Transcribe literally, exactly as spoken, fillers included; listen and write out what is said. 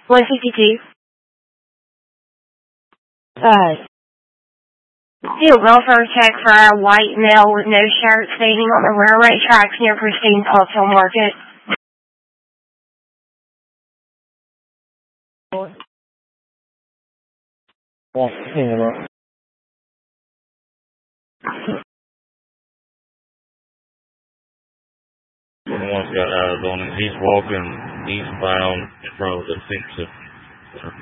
one fifty-two. Five. Do a welfare check for a white male with no shirt standing on the railroad tracks near Christine's Wholesale Market. Someone's got eyes on him. He's walking eastbound in front of the fence.